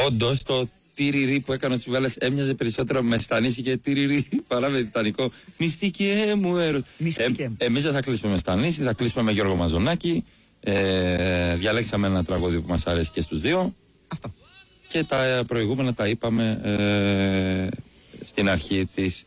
Όντως το τυριρί που έκανε ο Τσιβέλας έμοιαζε περισσότερο με Στανίση και τυριρί παρά με τιτανικό. Μυστικέ μου έρωτα. Εμείς δεν θα κλείσουμε με Στανίση, θα κλείσουμε με Γιώργο Μαζονάκη. Διαλέξαμε ένα τραγούδι που μας αρέσει και στους δύο. Αυτό. Και τα προηγούμενα τα είπαμε στην αρχή της